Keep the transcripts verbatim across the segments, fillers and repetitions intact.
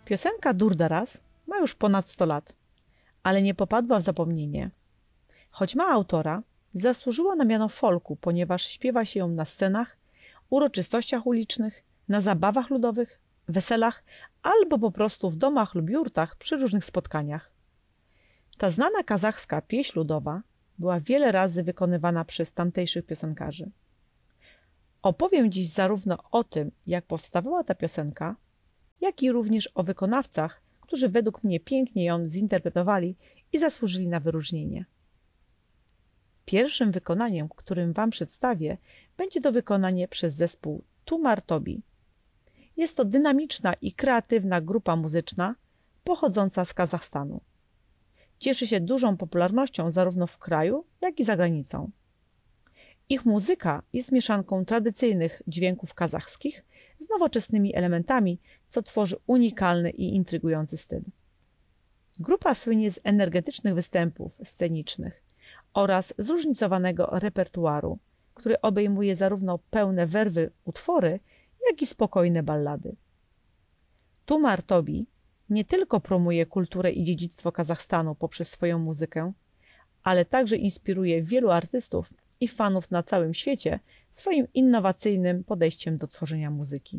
Piosenka Durdaraz ma już ponad sto lat, ale nie popadła w zapomnienie. Choć ma autora, zasłużyła na miano folku, ponieważ śpiewa się ją na scenach, uroczystościach ulicznych, na zabawach ludowych, weselach albo po prostu w domach lub jurtach przy różnych spotkaniach. Ta znana kazachska pieśń ludowa była wiele razy wykonywana przez tamtejszych piosenkarzy. Opowiem dziś zarówno o tym, jak powstawała ta piosenka, jak i również o wykonawcach, którzy według mnie pięknie ją zinterpretowali i zasłużyli na wyróżnienie. Pierwszym wykonaniem, którym Wam przedstawię, będzie to wykonanie przez zespół Tumar Tobi. Jest to dynamiczna i kreatywna grupa muzyczna pochodząca z Kazachstanu. Cieszy się dużą popularnością zarówno w kraju, jak i za granicą. Ich muzyka jest mieszanką tradycyjnych dźwięków kazachskich z nowoczesnymi elementami, co tworzy unikalny i intrygujący styl. Grupa słynie z energetycznych występów scenicznych oraz zróżnicowanego repertuaru, który obejmuje zarówno pełne werwy utwory, jak i spokojne ballady. Tumar Tobi nie tylko promuje kulturę i dziedzictwo Kazachstanu poprzez swoją muzykę, ale także inspiruje wielu artystów i fanów na całym świecie swoim innowacyjnym podejściem do tworzenia muzyki.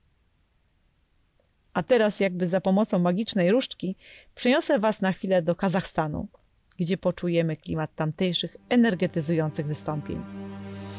A teraz jakby za pomocą magicznej różdżki przeniosę Was na chwilę do Kazachstanu, gdzie poczujemy klimat tamtejszych energetyzujących wystąpień.